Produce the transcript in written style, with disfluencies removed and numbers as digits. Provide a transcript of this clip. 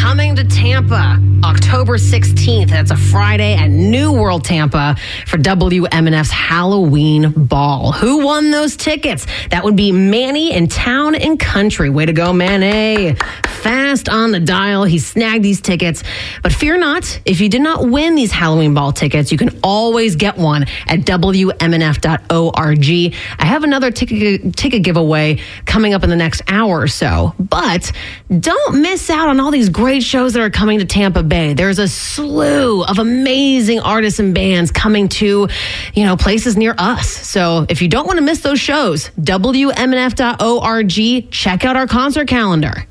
coming to Tampa October 16th. That's a Friday at New World Tampa for WMNF's Halloween Ball. Who won those tickets? That would be Manny in Town and Country. Way to go, Manny. Fast on the dial. He snagged these tickets. But fear not, if you did not win these Halloween Ball tickets, you can always get one at WMNF.org. I have another ticket giveaway coming up in the next hour or so. But don't miss out on all these great shows that are coming to Tampa Bay. There's a slew of amazing artists and bands coming to, places near us. So if you don't want to miss those shows, WMNF.org, check out our concert calendar.